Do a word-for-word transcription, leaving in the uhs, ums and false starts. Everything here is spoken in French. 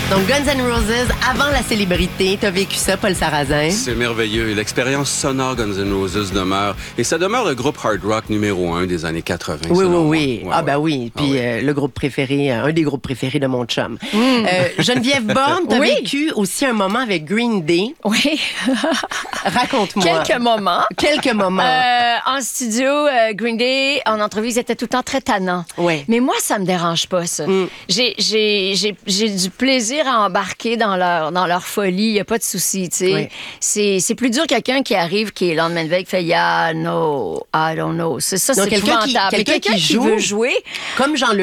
Donc, Guns N' Roses, avant la célébrité, t'as vécu ça, Paul Sarrazin? C'est merveilleux. L'expérience sonore Guns N' Roses demeure. Et ça demeure le groupe hard rock numéro un des années quatre-vingts. Oui, oui, moi. oui. Ouais, ah, ouais. ben oui. Puis Ah, oui. euh, le groupe préféré, euh, un des groupes préférés de mon chum. Mm. Euh, Geneviève Borne, t'as Oui. vécu aussi un moment avec Green Day. Oui. Raconte-moi. Quelques moments. Quelques moments. Euh, en studio, euh, Green Day, en entrevue, ils étaient tout le temps très tannants. Ouais. Mais moi, ça me dérange pas, ça. Mm. J'ai, j'ai, j'ai, j'ai du plaisir à embarquer dans leur, dans leur folie. Il n'y a pas de souci, tu sais. Ouais. C'est, c'est plus dur quelqu'un qui arrive, qui est le lendemain de veille, qui fait « Yeah, no, I don't know ». C'est ça, Donc, c'est quelqu'un qui- épouvantable. Mais quelqu'un qui quelqu'un qui joue veut jouer... Comme Jean-Luc